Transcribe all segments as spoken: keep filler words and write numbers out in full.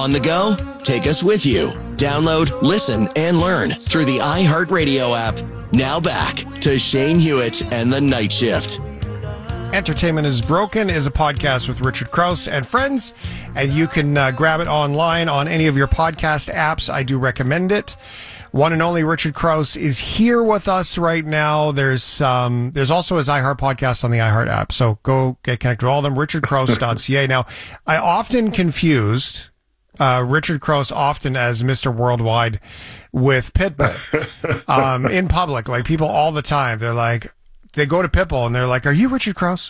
On the go? Take us with you. Download, listen, and learn through the iHeartRadio app. Now back to Shane Hewitt and the Night Shift. Entertainment is Broken is a podcast with Richard Krause and friends, and you can uh, grab it online on any of your podcast apps. I do recommend it. One and only Richard Krause is here with us right now. There's um, there's also his iHeart podcast on the iHeart app, so go get connected with all of them, richard krause dot c a. Now, I often confused uh, Richard Krause often as Mister Worldwide with Pitbull um, in public. Like, people all the time, they're like, they go to Pitbull and they're like, "Are you Richard Krause?"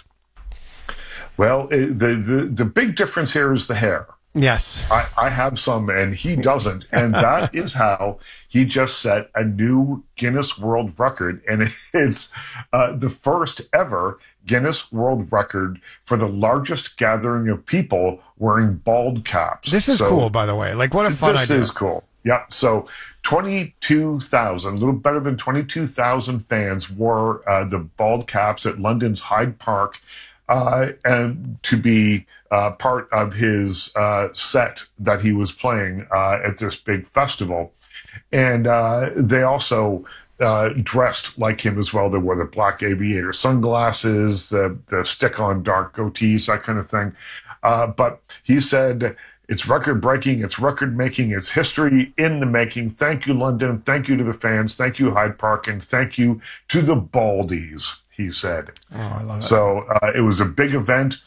Well, it, the, the the big difference here is the hair. Yes. I, I have some and he doesn't. And that is how he just set a new Guinness World Record. And it's uh, the first ever Guinness World Record for the largest gathering of people wearing bald caps. This is so, cool, by the way. Like, what a fun this idea. This is cool. Yeah. So twenty-two thousand, a little better than twenty-two thousand fans wore uh, the bald caps at London's Hyde Park. Uh, and to be uh, part of his uh, set that he was playing uh, at this big festival. And uh, they also uh, dressed like him as well. They wore the black aviator sunglasses, the, the stick-on dark goatees, that kind of thing. Uh, but he said, it's record-breaking, it's record-making, it's history in the making. Thank you, London. Thank you to the fans. Thank you, Hyde Park. And thank you to the Baldies, he said. Oh, I love it. So uh, it was a big event.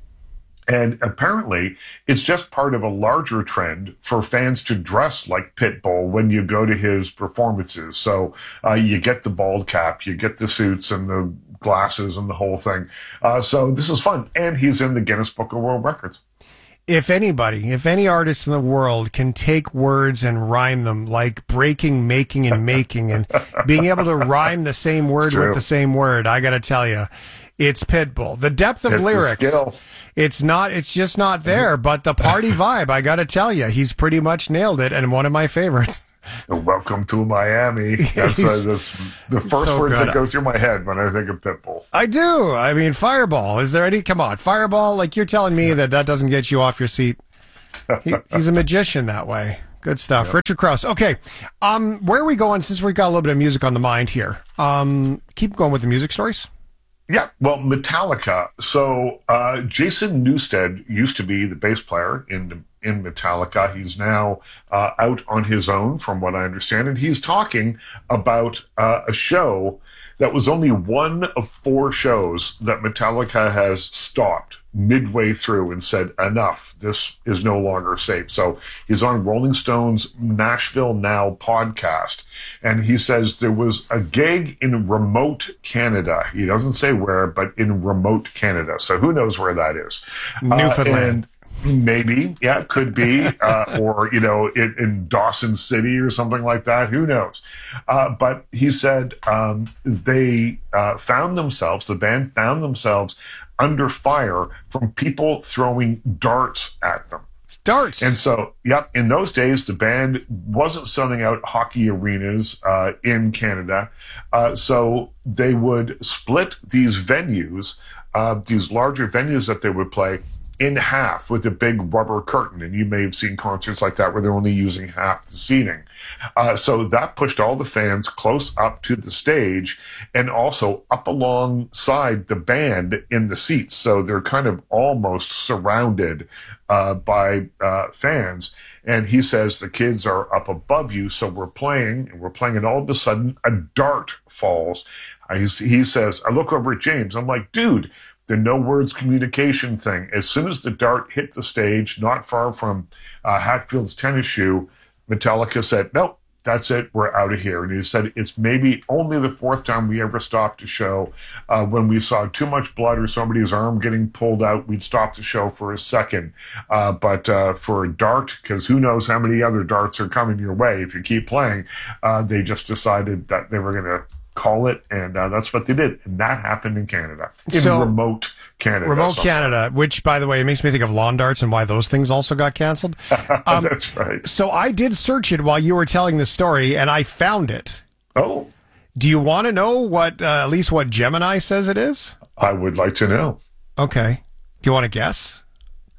And apparently, it's just part of a larger trend for fans to dress like Pitbull when you go to his performances. So uh, you get the bald cap, you get the suits and the glasses and the whole thing. Uh, so this is fun. And he's in the Guinness Book of World Records. If anybody, if any artist in the world can take words and rhyme them, like breaking, making, and making, and being able to rhyme the same word with the same word, I got to tell you, it's Pitbull. The depth of it's lyrics, it's not, it's just not there. But the party vibe, I got to tell you, he's pretty much nailed it, and one of my favorites. Welcome to Miami. That's, uh, that's the first so words good. that go through my head when I think of Pitbull. I do. I mean, Fireball. Is there any? Come on, Fireball. Like, you're telling me that that doesn't get you off your seat. He, he's a magician that way. Good stuff. Yep. Richard Krause. Okay. Um, where are we going since we've got a little bit of music on the mind here? Um, keep going with the music stories. Yeah, well, Metallica. So uh, Jason Newsted used to be the bass player in in Metallica. He's now uh, out on his own, from what I understand, and he's talking about uh, a show that was only one of four shows that Metallica has stopped midway through and said, enough, this is no longer safe. So he's on Rolling Stone's Nashville Now podcast, and he says there was a gig in remote Canada. He doesn't say where, but in remote Canada. So who knows where that is? Newfoundland. Uh, Maybe, yeah, could be, uh, or, you know, in, in Dawson City or something like that. Who knows? Uh, but he said um, they uh, found themselves, the band found themselves under fire from people throwing darts at them. Darts. And so, yep, in those days, the band wasn't selling out hockey arenas uh, in Canada. Uh, so they would split these venues, uh, these larger venues that they would play, in half with a big rubber curtain. And you may have seen concerts like that where they're only using half the seating. Uh, so that pushed all the fans close up to the stage and also up alongside the band in the seats. So they're kind of almost surrounded uh, by uh, fans. And he says the kids are up above you. So we're playing and we're playing, and all of a sudden a dart falls. Uh, he says, I look over at James. I'm like, dude, the no words communication thing. As soon as the dart hit the stage, not far from uh, Hatfield's tennis shoe, Metallica said, nope, that's it, we're out of here. And he said it's maybe only the fourth time we ever stopped a show. Uh, when we saw too much blood or somebody's arm getting pulled out, we'd stop the show for a second. Uh, but uh, for a dart, because who knows how many other darts are coming your way if you keep playing, uh, they just decided that they were going to call it, and uh, that's what they did. And that happened in Canada, in So, remote Canada. Remote sometime. Canada, which, by the way, it makes me think of lawn darts and why those things also got canceled. Um, That's right. So I did search it while you were telling the story, and I found it. Oh, Do you want to know what, uh, at least what Gemini says it is? I would like to know. Okay. Do you want to guess?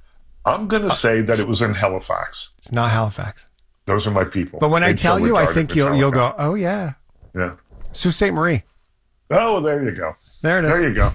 I'm going to say that it was in Halifax. It's not Halifax. Those are my people. But when They'd I tell so you, I retarded think in you'll you'll Halifax. go, oh yeah, Yeah. Sault Ste. Marie. Oh, there you go. There it is. There you go.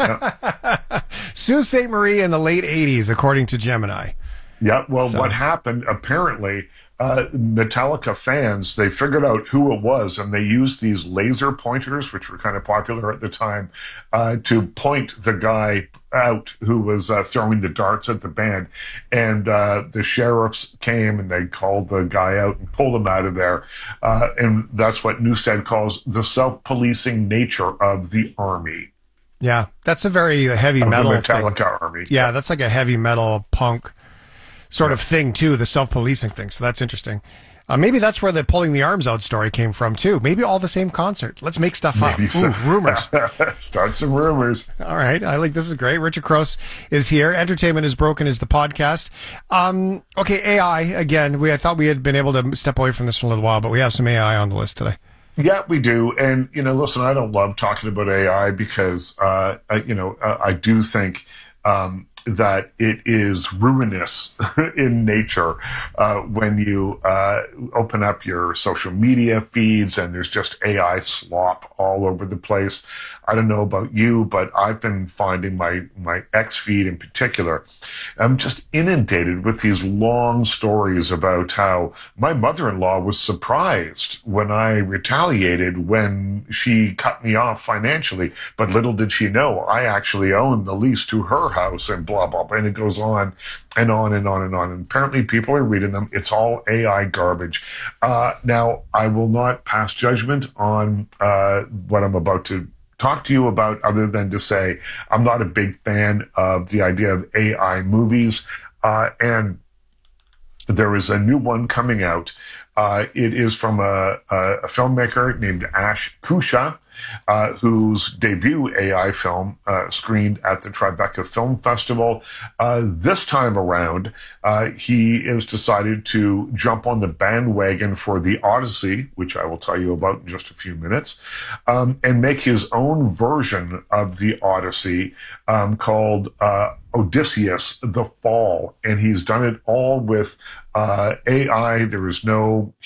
Yeah. Sault Ste. Marie in the late eighties, according to Gemini. Yeah, well, So- what happened, apparently, uh, Metallica fans, they figured out who it was, and they used these laser pointers, which were kind of popular at the time, uh, to point the guy out who was uh, throwing the darts at the band. And uh, the sheriffs came, and they called the guy out and pulled him out of there. Uh, and that's what Newstead calls the self-policing nature of the army, Yeah, that's a very heavy of metal the thing. Metallica army. Yeah, that's like a heavy metal punk sort of thing too, the self-policing thing. So that's interesting. Uh, maybe that's where the pulling the arms out story came from too. Maybe all the same concert. Let's make stuff up. Maybe so. Ooh, rumors. Start some rumors. All right. I like this is great. Richard Crouse is here. Entertainment is Broken is the podcast. Um, okay, A I again. We I thought we had been able to step away from this for a little while, but we have some A I on the list today. Yeah, we do. And, you know, listen, I don't love talking about A I because, uh, I, you know, I, I do think um, that it is ruinous in nature uh, when you uh, open up your social media feeds and there's just A I slop all over the place. I don't know about you, but I've been finding my, my X feed in particular, I'm just inundated with these long stories about how my mother-in-law was surprised when I retaliated when she cut me off financially. But little did she know, I actually own the lease to her house and blah, blah, blah. And it goes on and on and on and on. And apparently people are reading them. It's all A I garbage. Uh, now, I will not pass judgment on uh, what I'm about to talk to you about, other than to say I'm not a big fan of the idea of A I movies. Uh, and there is a new one coming out. Uh, it is from a, a, a filmmaker named Ash Kusha, uh, whose debut A I film uh, screened at the Tribeca Film Festival. Uh, this time around, uh, he has decided to jump on the bandwagon for The Odyssey, which I will tell you about in just a few minutes, um, and make his own version of The Odyssey um, called uh, Odysseus: The Fall. And he's done it all with uh, A I. There is no